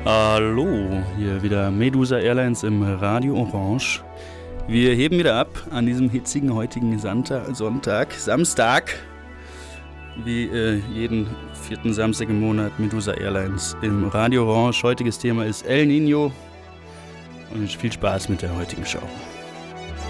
Hallo, hier wieder Medusa Airlines im Radio Orange. Wir heben wieder ab an diesem hitzigen heutigen Samstag. Wie jeden vierten Samstag im Monat Medusa Airlines im Radio Orange. Heutiges Thema ist El Niño und viel Spaß mit der heutigen Show.